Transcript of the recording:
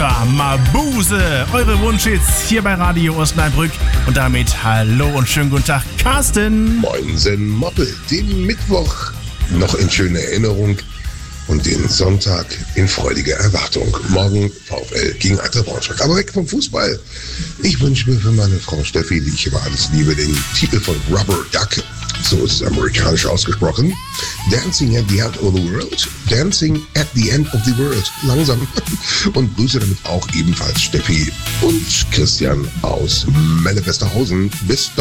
Dr. Mabuse. Eure Wunschhits hier bei Radio Osnabrück. Und damit hallo und schönen guten Tag, Carsten. Moinsen Moppel, den Mittwoch noch in schöner Erinnerung und den Sonntag in freudiger Erwartung. Morgen VfL gegen Eintracht Braunschweig. Aber weg vom Fußball. Ich wünsche mir für meine Frau Steffi, die ich über alles liebe, den Titel von Rubber Duck. So ist es amerikanisch ausgesprochen. Dancing at the End of the World. Dancing at the End of the World. Langsam. Und grüße damit auch ebenfalls Steffi und Christian aus Melle-Westerhausen. Bis dann.